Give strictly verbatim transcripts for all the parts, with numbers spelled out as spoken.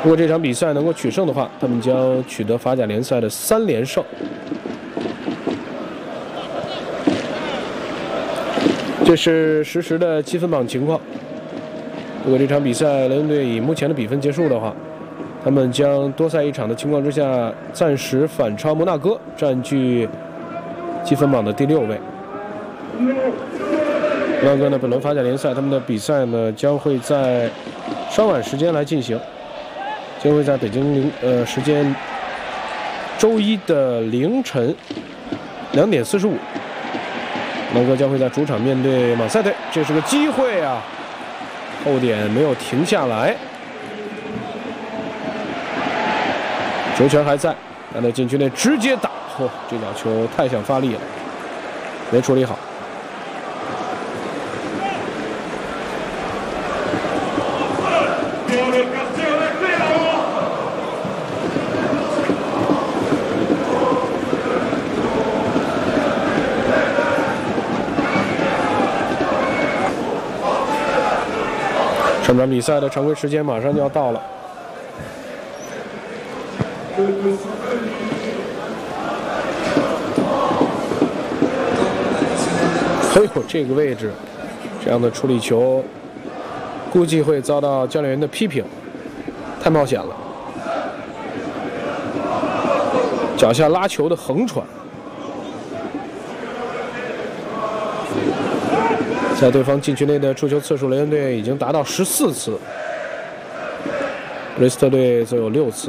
如果这场比赛能够取胜的话，他们将取得法甲联赛的三连胜。这是实时的积分榜情况。如果这场比赛雷恩队以目前的比分结束的话，他们将多赛一场的情况之下，暂时反超摩纳哥，占据积分榜的第六位。摩纳哥呢，本轮法甲联赛他们的比赛呢将会在稍晚时间来进行，将会在北京零呃时间周一的凌晨两点四十五，摩纳哥将会在主场面对马赛队，这是个机会啊！后点没有停下来。球权还在，但在禁区内直接打，嚯、哦，这脚球太想发力了，没处理好。上场比赛的常规时间马上就要到了。哎呦，这个位置，这样的处理球，估计会遭到教练员的批评，太冒险了。脚下拉球的横传，在对方禁区内的触球次数，雷恩队已经达到十四次，布雷斯特队则有六次。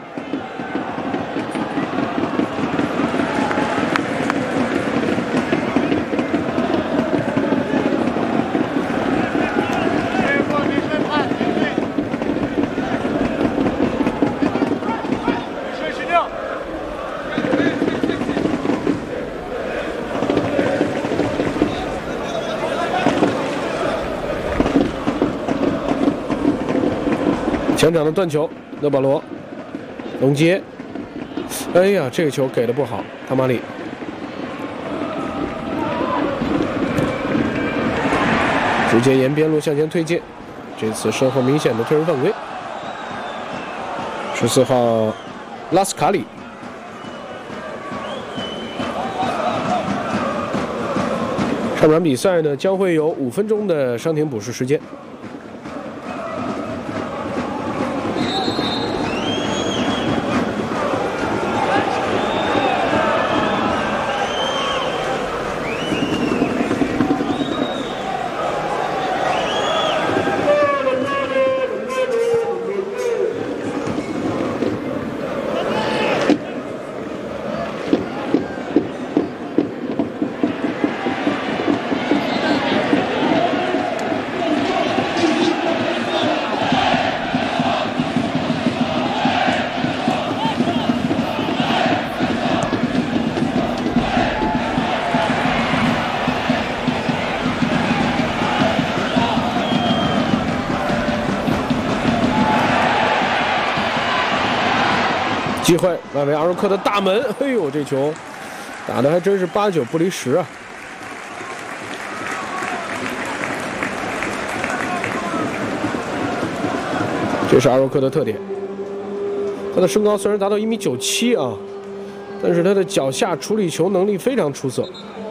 前场的断球，勒保罗，龙接，哎呀，这个球给的不好，汤马里，直接沿边路向前推进，这次身后明显的推人犯规。十四号拉斯卡里，上场比赛呢将会有五分钟的伤停补时时间。机会，外围阿若克的大门，哎呦，这球打的还真是八九不离十啊！这是阿若克的特点，他的身高虽然达到一米九七啊，但是他的脚下处理球能力非常出色。